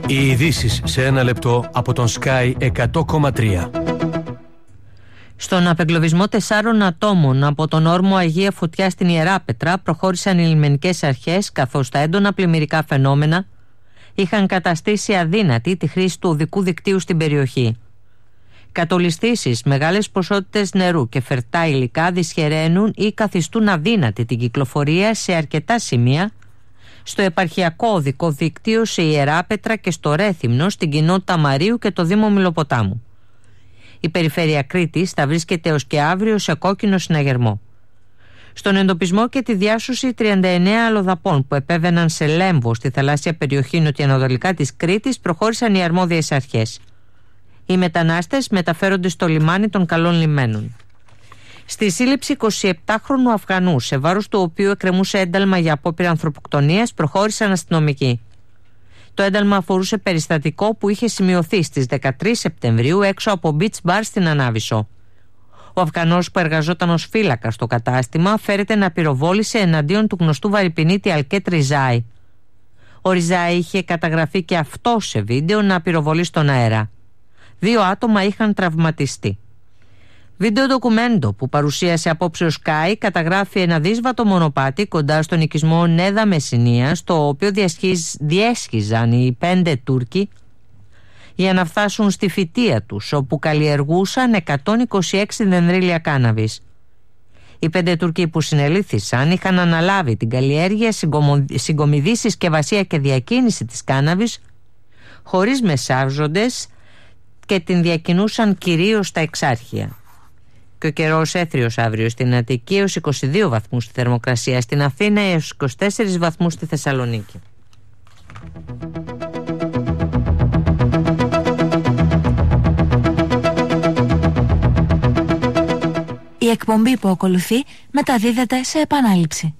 Οι ειδήσεις σε ένα λεπτό από τον Sky 100,3. Στον απεγκλωβισμό 4 ατόμων από τον όρμο Αγία Φωτιά στην Ιεράπετρα προχώρησαν οι λιμενικές αρχές, καθώς τα έντονα πλημμυρικά φαινόμενα είχαν καταστήσει αδύνατη τη χρήση του οδικού δικτύου στην περιοχή. Κατολισθήσεις, μεγάλες ποσότητες νερού και φερτά υλικά δυσχεραίνουν ή καθιστούν αδύνατη την κυκλοφορία σε αρκετά σημεία στο επαρχιακό οδικό δίκτυο σε Ιεράπετρα και στο Ρέθυμνο, στην κοινότητα Μαρίου και το Δήμο Μιλοποτάμου. Η περιφέρεια Κρήτης θα βρίσκεται έως και αύριο σε κόκκινο συναγερμό. Στον εντοπισμό και τη διάσωση 39 αλλοδαπών που επέβαιναν σε Λέμβο στη θαλάσσια περιοχή νοτιοανατολικά της Κρήτης προχώρησαν οι αρμόδιες αρχές. Οι μετανάστες μεταφέρονται στο λιμάνι των Καλών Λιμένων. Στη σύλληψη 27χρονου Αφγανού, σε βάρος του οποίου εκκρεμούσε ένταλμα για απόπειρα ανθρωποκτονίας, προχώρησαν αστυνομικοί. Το ένταλμα αφορούσε περιστατικό που είχε σημειωθεί στις 13 Σεπτεμβρίου έξω από beach bar στην Ανάβησο. Ο Αφγανός που εργαζόταν ως φύλακας στο κατάστημα φέρεται να πυροβόλησε εναντίον του γνωστού βαρυπινίτη Αλκέτ Ριζάη. Ο Ριζάη είχε καταγραφεί και αυτό σε βίντεο να πυροβολεί στον αέρα. 2 άτομα είχαν τραυματιστεί. Βίντεο ντοκουμέντο που παρουσίασε απόψε ο Sky καταγράφει ένα δύσβατο μονοπάτι κοντά στον οικισμό Νέδα Μεσσηνία, στο οποίο διέσχιζαν οι 5 Τούρκοι για να φτάσουν στη φυτεία τους, όπου καλλιεργούσαν 126 δενδρύλια κάναβης. Οι 5 Τούρκοι που συνελήφθησαν είχαν αναλάβει την καλλιέργεια, συγκομιδή, συσκευασία και διακίνηση της κάναβης χωρίς μεσάζοντες και την διακινούσαν κυρίως στα εξάρχεια. Και ο καιρός έθριος αύριο στην Αττική έως 22 βαθμούς στη θερμοκρασία, στην Αθήνα έως 24 βαθμούς στη Θεσσαλονίκη. Η εκπομπή που ακολουθεί μεταδίδεται σε επανάληψη.